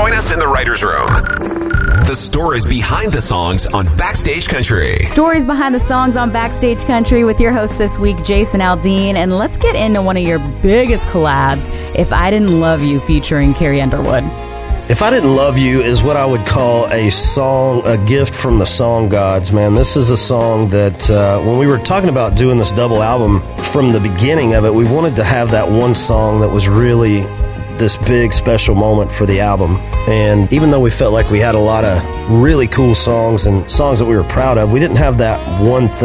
Join us in the writer's room. The stories behind the songs on Backstage Country. Stories behind the songs on Backstage Country with your host this week, Jason Aldean. And let's get into one of your biggest collabs, If I Didn't Love You, featuring Carrie Underwood. If I Didn't Love You is what I would call a song, a gift from the song gods, man. This is a song that when we were talking about doing this double album, from the beginning of it, we wanted to have that one song that was really this big special moment for the album. And even though we felt like we had a lot of really cool songs and songs that we were proud of, we didn't have that one thing